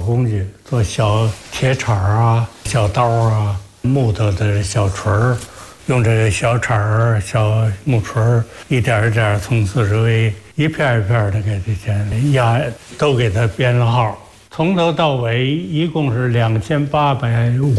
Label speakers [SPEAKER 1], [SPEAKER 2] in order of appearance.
[SPEAKER 1] 工具，做小铁铲啊、小刀啊、木头的小锤儿，用这个小铲儿、小木锤儿，一点一点从四周围一片一片的给这些压，都给它编了号。从头到尾一共是2850